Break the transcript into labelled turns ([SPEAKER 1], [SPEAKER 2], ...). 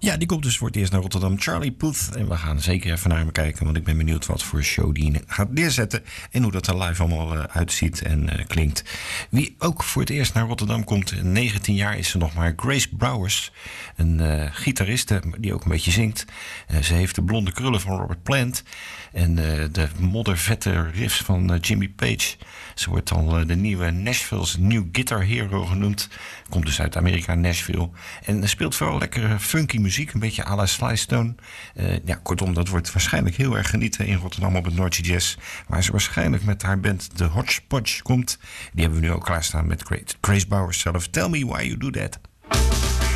[SPEAKER 1] Ja, die komt dus voor het eerst naar Rotterdam. Charlie Puth. En we gaan zeker even naar hem kijken. Want ik ben benieuwd wat voor show die gaat neerzetten. En hoe dat er live allemaal uitziet en klinkt. Wie ook voor het eerst naar Rotterdam komt. 19 jaar is ze nog maar. Grace Brouwers. Een gitariste die ook een beetje zingt. Ze heeft de blonde krullen van Robert Plant. En de moddervette riffs van Jimmy Page. Ze wordt al de nieuwe Nashville's New Guitar Hero genoemd. Komt dus uit Amerika, Nashville. En speelt vooral lekkere funky muziek. Een beetje à la Sly Stone. Ja, kortom, dat wordt waarschijnlijk heel erg genieten in Rotterdam op het Noordse Jazz. Waar ze waarschijnlijk met haar band The Hodgepodge komt. Die hebben we nu ook klaarstaan met Grace Bowers zelf. Tell me why you do that.